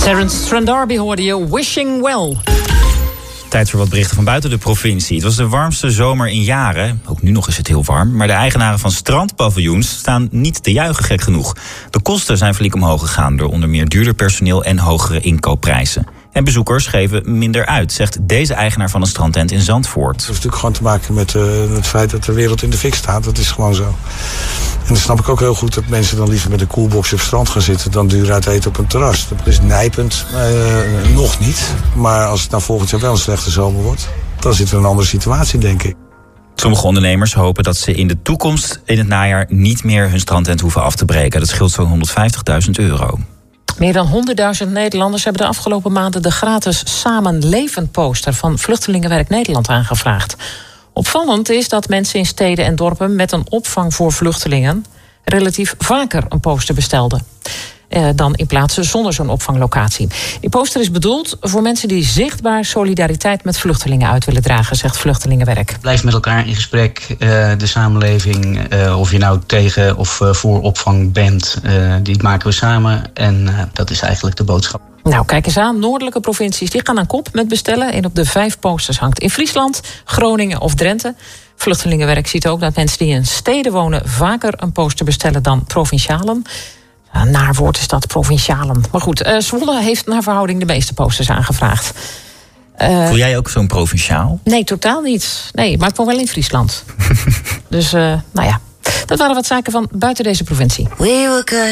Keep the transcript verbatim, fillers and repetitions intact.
Terence Trent D'Arby hoorde je, Wishing Well. Tijd voor wat berichten van buiten de provincie. Het was de warmste zomer in jaren. Ook nu nog is het heel warm. Maar de eigenaren van strandpaviljoens staan niet te juichen, gek genoeg. De kosten zijn flink omhoog gegaan door onder meer duurder personeel en hogere inkoopprijzen. En bezoekers geven minder uit, zegt deze eigenaar van een strandtent in Zandvoort. Het heeft natuurlijk gewoon te maken met uh, het feit dat de wereld in de fik staat. Dat is gewoon zo. En dan snap ik ook heel goed dat mensen dan liever met een koelbox op het strand gaan zitten dan duur uit eten op een terras. Dat is nijpend, uh, nog niet. Maar als het nou volgend jaar wel een slechte zomer wordt, dan zit er een andere situatie, denk ik. Sommige ondernemers hopen dat ze in de toekomst in het najaar niet meer hun strandtent hoeven af te breken. Dat scheelt zo'n honderdvijftigduizend euro. Meer dan honderdduizend Nederlanders hebben de afgelopen maanden de gratis Samen Leven poster van Vluchtelingenwerk Nederland aangevraagd. Opvallend is dat mensen in steden en dorpen met een opvang voor vluchtelingen relatief vaker een poster bestelden eh, dan in plaatsen zonder zo'n opvanglocatie. Die poster is bedoeld voor mensen die zichtbaar solidariteit met vluchtelingen uit willen dragen, zegt Vluchtelingenwerk. Blijf met elkaar in gesprek, uh, de samenleving, uh, of je nou tegen of uh, voor opvang bent, uh, die maken we samen en uh, dat is eigenlijk de boodschap. Nou, kijk eens aan. Noordelijke provincies die gaan aan kop met bestellen. Een op de vijf posters hangt in Friesland, Groningen of Drenthe. Vluchtelingenwerk ziet ook dat mensen die in steden wonen vaker een poster bestellen dan provincialen. Een naar woord is dat, provincialen. Maar goed, uh, Zwolle heeft naar verhouding de meeste posters aangevraagd. Uh, Voel jij ook zo'n provinciaal? Nee, totaal niet. Nee, maar ik woon wel in Friesland. Dus, uh, nou ja, dat waren wat zaken van buiten deze provincie. We were good.